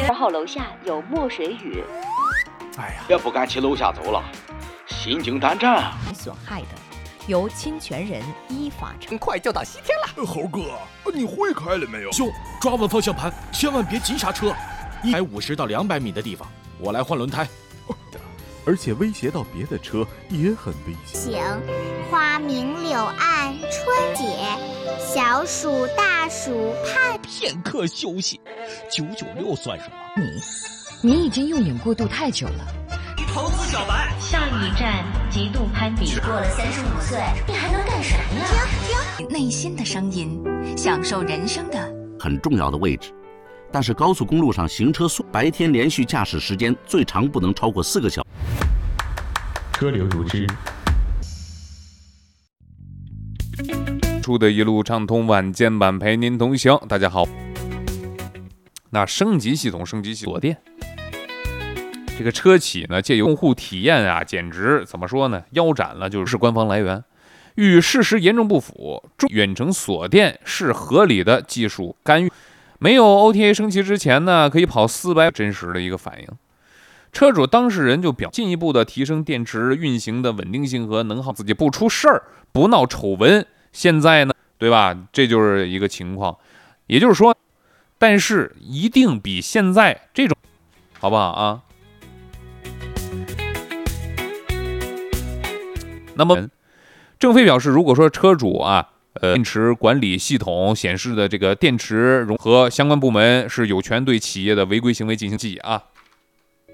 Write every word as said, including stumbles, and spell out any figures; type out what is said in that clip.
二号楼下有墨水雨。 哎呀，也不敢去楼下走了，心惊胆战啊！ 损害的，由侵权人依法惩。 快就到西天了。 猴哥，你会开了没有？ 兄，抓稳方向盘，千万别急刹车。一百五十到两百米的地方，我来换轮胎。 而且威胁到别的车也很危险。 行，花明柳暗春节，小暑大暑盼片刻休息。九九六算什么？ 你，你已经用眼过度太久了。 投资小白， 下一站极度攀比。 过了三十五岁，你还能干啥呀？ 听听内心的声音，享受人生的很重要的位置。但是高速公路上行车速白天连续驾驶时间最长不能超过四个小时。 车流如织， 出的一路畅通，晚间版陪您同行。大家好，那升级系统，升级系统锁电。这个车企呢，借由用户体验啊，简直怎么说呢？腰斩了，就是官方来源，与事实严重不符。远程锁电是合理的技术干预。没有 O T A 升级之前呢，可以跑四百，真实的一个反应。车主当事人就表进一步的提升电池运行的稳定性和能耗，自己不出事儿，不闹丑闻。现在呢，对吧？这就是一个情况。也就是说，但是一定比现在这种，好不好啊？那么，郑飞表示，如果说车主啊。呃，电池管理系统显示的这个电池融合相关部门是有权对企业的违规行为进行记啊。